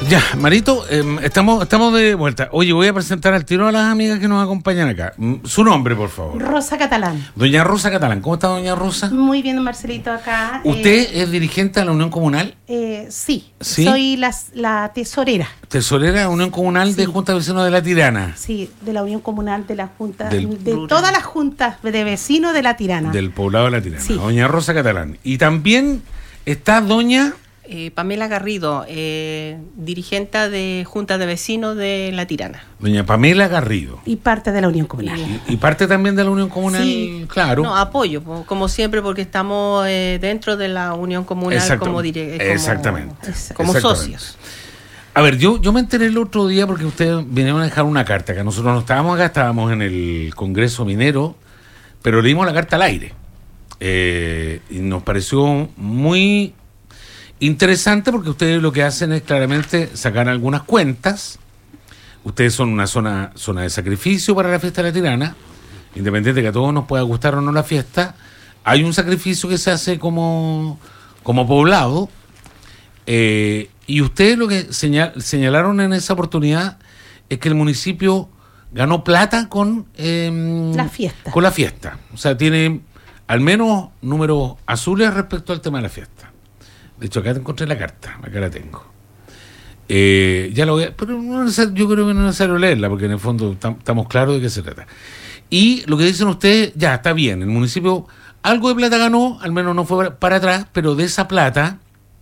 Ya, Marito, estamos de vuelta. Oye, voy a presentar al tiro a las amigas que nos acompañan acá. Su nombre, por favor. Rosa Catalán. Doña Rosa Catalán. ¿Cómo está, doña Rosa? Muy bien, Marcelito, acá. ¿Usted es dirigente de la Unión Comunal? Sí, ¿Sí? Soy la tesorera. Tesorera de la Unión Comunal de Junta de Vecinos de La Tirana. Sí, de la Unión Comunal de la Junta, de todas las juntas de vecinos de La Tirana. Del poblado de La Tirana. Sí. Doña Rosa Catalán. Y también está doña... Pamela Garrido, dirigente de Junta de Vecinos de La Tirana. Doña Pamela Garrido. Y parte de la Unión Comunal. Y parte también de la Unión Comunal, Sí, claro. No, apoyo, como siempre, porque estamos dentro de la Unión Comunal Exactamente. como socios. A ver, yo me enteré el otro día porque ustedes vinieron a dejar una carta, que nosotros no estábamos acá, estábamos en el Congreso Minero, pero leímos la carta al aire. Y nos pareció muy interesante porque ustedes lo que hacen es claramente sacar algunas cuentas. Ustedes son una zona de sacrificio para la fiesta de La Tirana, independiente de que a todos nos pueda gustar o no la fiesta. Hay un sacrificio que se hace como poblado, y ustedes lo que señalaron en esa oportunidad es que el municipio ganó plata con la fiesta. Con la fiesta. O sea, tiene al menos números azules respecto al tema de la fiesta. De hecho, acá te encontré la carta, acá la tengo. Ya lo voy a, pero yo creo que no es necesario leerla, porque en el fondo estamos claros de qué se trata. Y lo que dicen ustedes, ya está bien, el municipio algo de plata ganó, al menos no fue para atrás, pero de esa plata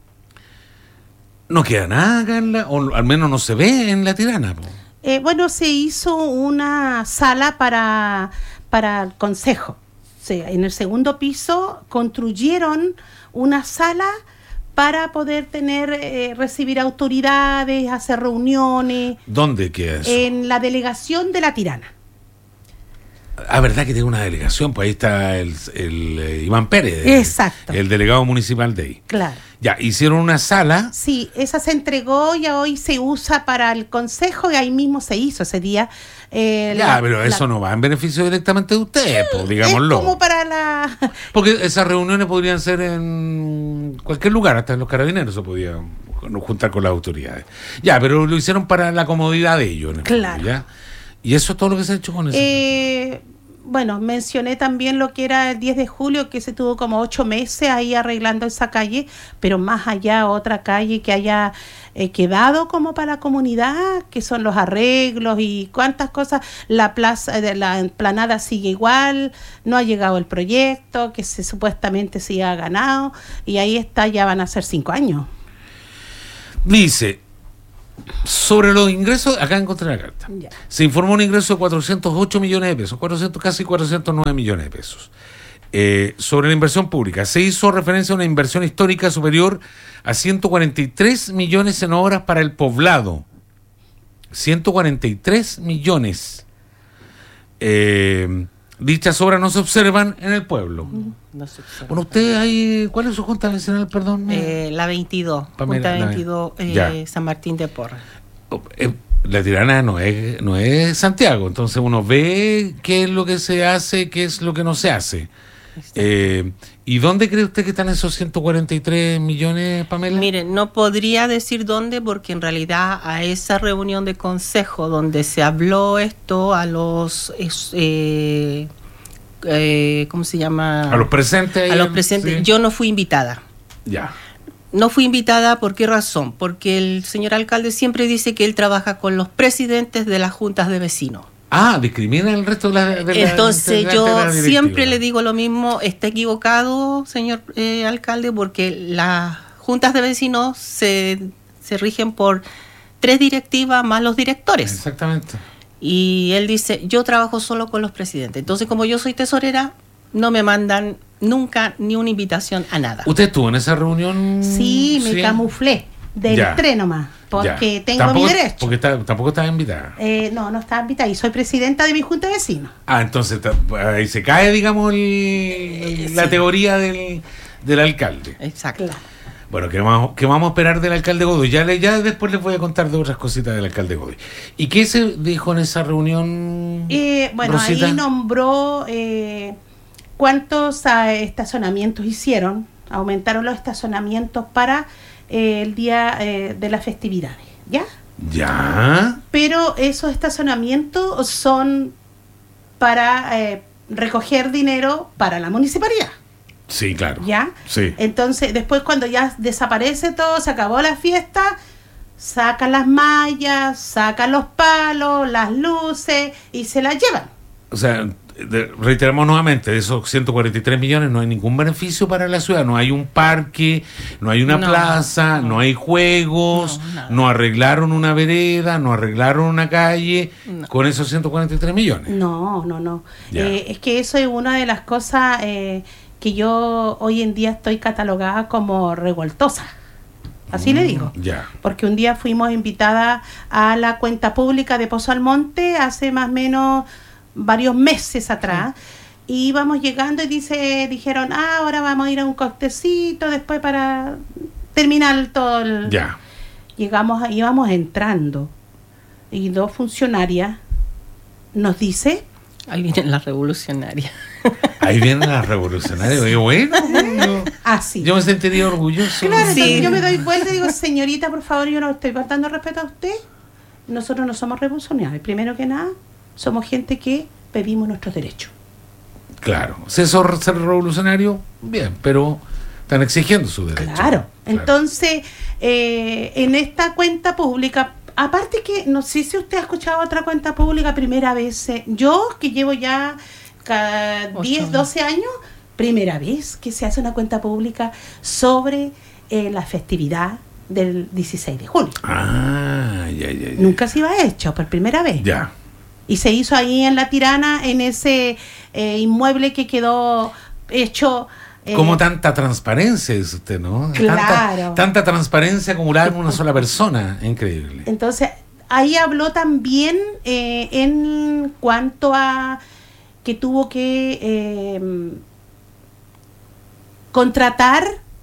no queda nada acá o al menos no se ve en La Tirana. Bueno, se hizo una sala para el consejo. O sea, en el segundo piso construyeron una sala para poder recibir autoridades, hacer reuniones. ¿Dónde queda eso? En la delegación de La Tirana. Ah, verdad que tiene una delegación, pues ahí está el Iván Pérez. Exacto. El delegado municipal de ahí. Claro. Ya, hicieron una sala. Sí, esa se entregó y hoy se usa para el consejo y ahí mismo se hizo ese día. Pero eso no va en beneficio directamente de ustedes, pues, digámoslo. Es como para la... Porque esas reuniones podrían ser en cualquier lugar, hasta en los carabineros se podía juntar con las autoridades. Ya, pero lo hicieron para la comodidad de ellos. Claro. ¿Ya? ¿Y eso es todo lo que se ha hecho con eso? Bueno, mencioné también lo que era el 10 de julio, que se tuvo como 8 meses ahí arreglando esa calle, pero más allá otra calle que haya quedado como para la comunidad, que son los arreglos y cuántas cosas. La plaza de la Esplanada sigue igual, no ha llegado el proyecto que supuestamente se ha ganado, y ahí está, ya van a ser 5 años. Dice, sobre los ingresos, acá encontré la carta. Ya. Se informó un ingreso de 408 millones de pesos, casi 409 millones de pesos. Sobre la inversión pública, se hizo referencia a una inversión histórica superior a 143 millones en obras para el poblado. 143 millones. Dichas obras no se observan en el pueblo. No se observa. Bueno, usted ahí, ¿cuál es su junta vecinal, perdón? La 22, Pamela, Junta 22, San Martín de Porres. La Tirana no es Santiago, entonces uno ve qué es lo que se hace, qué es lo que no se hace. ¿Y dónde cree usted que están esos 143 millones, Pamela? Mire, no podría decir dónde, porque en realidad a esa reunión de consejo donde se habló esto a los ¿cómo se llama? A los presentes. A los presentes. Sí. Yo no fui invitada. Ya. No fui invitada, ¿por qué razón? Porque el señor alcalde siempre dice que él trabaja con los presidentes de las juntas de vecinos. Ah, discrimina el resto de la Entonces yo siempre le digo lo mismo, está equivocado, señor alcalde, porque las juntas de vecinos se rigen por 3 directivas más los directores. Exactamente. Y él dice, yo trabajo solo con los presidentes. Entonces, como yo soy tesorera, no me mandan nunca ni una invitación a nada. ¿Usted estuvo en esa reunión? Sí, me camuflé. Entré nomás, porque tengo mi derecho. Porque tampoco estaba invitada. No estaba invitada y soy presidenta de mi junta de vecinos. Ah, entonces ahí se cae, digamos, la teoría del alcalde. Exacto. Claro. Bueno, ¿qué vamos a esperar del alcalde Godoy? Ya después les voy a contar de otras cositas del alcalde Godoy. ¿Y qué se dijo en esa reunión, bueno, Rosita? Ahí nombró cuántos estacionamientos hicieron. Aumentaron los estacionamientos para el día de las festividades ¿Ya? Ya. Pero esos estacionamientos son para recoger dinero para la municipalidad. Sí, claro. ¿Ya? Sí. Entonces, después cuando ya desaparece todo, se acabó la fiesta, sacan las mallas, sacan los palos, las luces y se las llevan. O sea, reiteramos nuevamente, de esos 143 millones no hay ningún beneficio para la ciudad. No hay un parque, no hay una plaza, no hay juegos, no arreglaron una vereda, no arreglaron una calle con esos 143 millones. No. Es que eso es una de las cosas que yo hoy en día estoy catalogada como revoltosa. Así le digo. Ya. Porque un día fuimos invitadas a la cuenta pública de Pozo Almonte hace más o menos varios meses atrás, y íbamos llegando y dijeron, ahora vamos a ir a un coctecito después para terminar todo el... Ya. Íbamos entrando y dos funcionarias nos dice... Ahí vienen las revolucionarias. Ahí vienen las revolucionarias. Oye, bueno. Así. Yo me sentiría orgulloso. Claro, sí. Yo me doy vuelta y digo, señorita, por favor, yo no estoy faltando respeto a usted. Nosotros no somos revolucionarios. Primero que nada, somos gente que pedimos nuestros derechos. Claro. Si eso es ser revolucionario, bien, pero están exigiendo su derecho. Claro. Entonces, en esta cuenta pública, aparte que, no sé si usted ha escuchado otra cuenta pública, primera vez, yo que llevo ya 10, 12 años, primera vez que se hace una cuenta pública sobre la festividad del 16 de julio. Ya. Nunca se iba hecho, por primera vez. Ya. Y se hizo ahí en La Tirana, en ese inmueble que quedó hecho... Como tanta transparencia, dice usted, ¿no? Claro. Tanta transparencia acumulada en una sola persona. Increíble. Entonces, ahí habló también en cuanto a que tuvo que contratar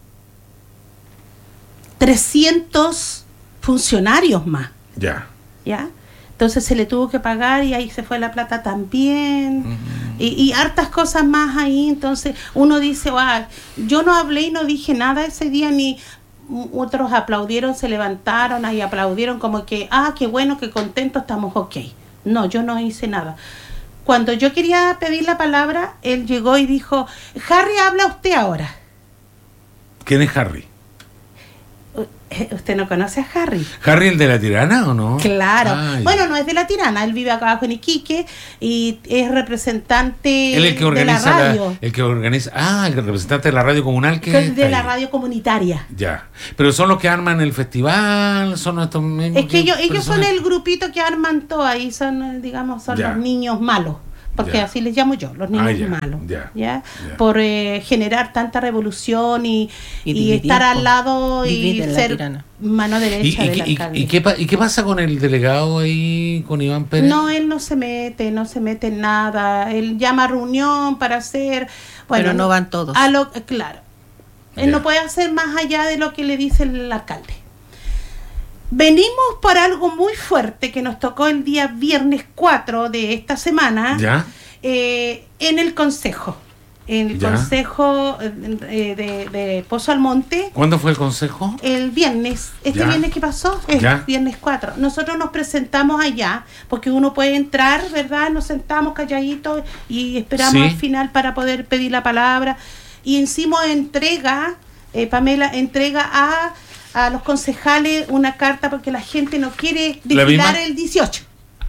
300 funcionarios más. Ya. Entonces se le tuvo que pagar y ahí se fue la plata también. Y hartas cosas más ahí. Entonces uno dice, yo no hablé y no dije nada ese día, ni otros aplaudieron, se levantaron y aplaudieron como que, qué bueno, qué contento, estamos ok. No, yo no hice nada. Cuando yo quería pedir la palabra, él llegó y dijo, Harry, habla usted ahora. ¿Quién es Harry? ¿Usted no conoce a Harry? ¿Harry el de La Tirana o no? Claro. Bueno, no es de La Tirana, él vive acá abajo en Iquique y es representante el que organiza de la radio. El representante de la radio comunal de la radio comunitaria. Ya. Pero son los que arman el festival, son estos mismos. Es que ellos son el grupito que arman todo ahí, son, digamos, son los niños malos. Porque así les llamo yo, los niños malos, ¿ya? Por generar tanta revolución y estar al lado y ser mano derecha del alcalde. ¿Y qué pasa con el delegado ahí, con Iván Pérez? No, él no se mete en nada. Él llama a reunión para hacer... Bueno, pero no van todos. Claro. Él no puede hacer más allá de lo que le dice el alcalde. Venimos por algo muy fuerte que nos tocó el día viernes 4 de esta semana. ¿Ya? En el consejo. En el consejo de Pozo Almonte. ¿Cuándo fue el consejo? El viernes. Viernes que pasó es viernes 4. Nosotros nos presentamos allá porque uno puede entrar, ¿verdad? Nos sentamos calladitos y esperamos al final para poder pedir la palabra. Y encima Pamela entrega a los concejales una carta porque la gente no quiere desfilar el 18.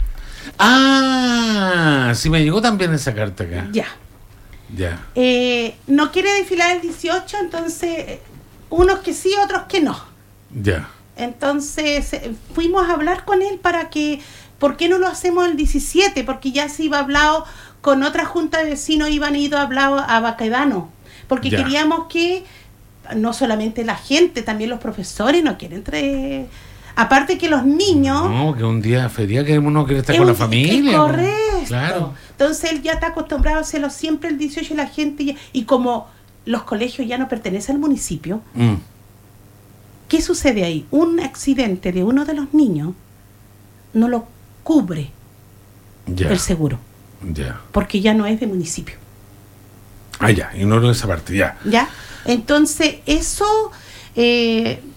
Sí me llegó también esa carta acá. Ya. No quiere desfilar el 18, entonces unos que sí, otros que no. Ya. Entonces fuimos a hablar con él para que, ¿por qué no lo hacemos el 17? Porque ya se iba hablado con otra junta de vecinos, iban ido a hablar a Baquedano, porque queríamos que no solamente la gente, también los profesores no quieren aparte que los niños... No, que un día feria que uno quiere estar con la familia. Correcto. Claro. Entonces él ya está acostumbrado a hacerlo siempre el 18 y la gente... Y como los colegios ya no pertenecen al municipio, ¿qué sucede ahí? Un accidente de uno de los niños no lo cubre el seguro. Porque ya no es de municipio. Ignoro esa parte, ¿Ya? Entonces, eso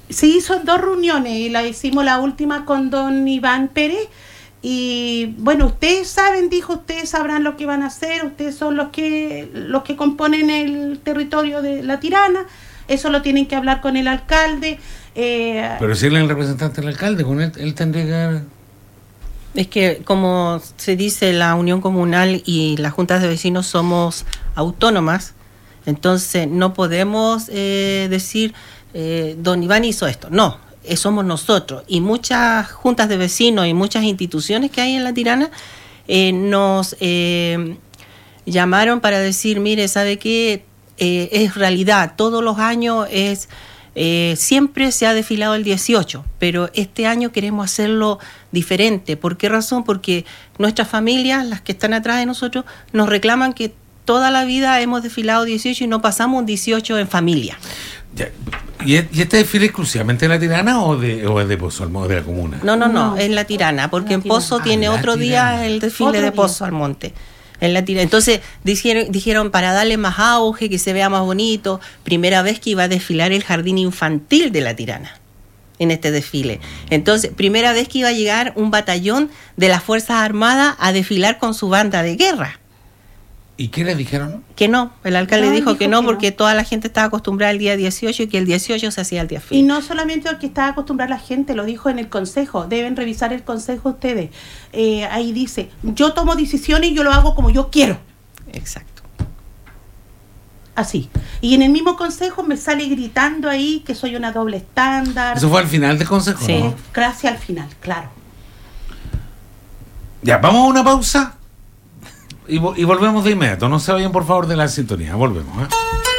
Se hizo en 2 reuniones y la hicimos la última con don Iván Pérez. Y bueno, ustedes saben, dijo, ustedes sabrán lo que van a hacer, ustedes son los que componen el territorio de La Tirana, eso lo tienen que hablar con el alcalde. Pero si él es el representante del alcalde, con él tendría que... Es que, como se dice, la Unión Comunal y las juntas de vecinos somos autónomas, entonces no podemos decir, don Iván hizo esto, no. Somos nosotros, y muchas juntas de vecinos y muchas instituciones que hay en La Tirana nos llamaron para decir, mire, ¿sabe qué? Es realidad, todos los años siempre se ha desfilado el 18, pero este año queremos hacerlo diferente. ¿Por qué razón? Porque nuestras familias, las que están atrás de nosotros, nos reclaman que toda la vida hemos desfilado 18 y no pasamos un 18 en familia. Ya. ¿Y este desfile exclusivamente de La Tirana o es de Pozo Almonte, de la comuna? No, es La Tirana, porque en Pozo tiene otro día el desfile de Pozo Almonte. En La Tirana. Entonces dijeron para darle más auge, que se vea más bonito, primera vez que iba a desfilar el jardín infantil de La Tirana en este desfile. Entonces, primera vez que iba a llegar un batallón de las Fuerzas Armadas a desfilar con su banda de guerra. ¿Y qué les dijeron? Que no, el alcalde dijo que no, porque toda la gente estaba acostumbrada al día 18 y que el 18 se hacía el día fin. Y no solamente porque estaba acostumbrada la gente, lo dijo en el consejo, deben revisar el consejo ustedes. Ahí dice, yo tomo decisiones y yo lo hago como yo quiero. Exacto. Así. Y en el mismo consejo me sale gritando ahí que soy una doble estándar. ¿Eso fue al final del consejo? Sí, ¿no? Gracias al final, claro. Ya, vamos a una pausa y volvemos de inmediato. No se vayan, por favor, de la sintonía. Volvemos, ¿eh?